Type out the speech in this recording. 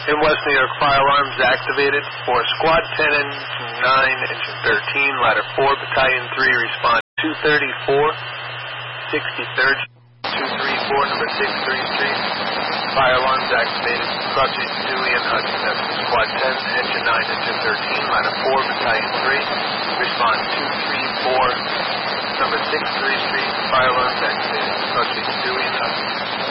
In West New York, fire alarms activated for Squad 10, Engine 9, Engine 13, Ladder 4, Battalion 3, respond 234, 63rd, 234, number 633. Fire alarms activated, crossing Dewey and Hudson. That's for Squad 10, Engine 9, Engine 13, Ladder 4, Battalion 3, respond 234, number 633. Fire alarms activated, crossing Dewey and Hudson.